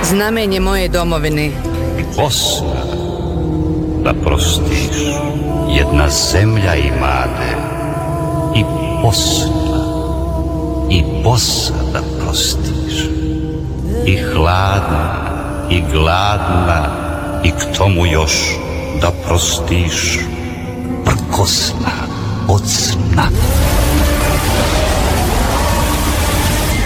znamenje moje domovine. Bosna, da prostiš, jedna zemlja imade, i Bosna, i Bosa da prostiš, i hladna, i gladna, i k tomu još da prostiš, prkosna od sna.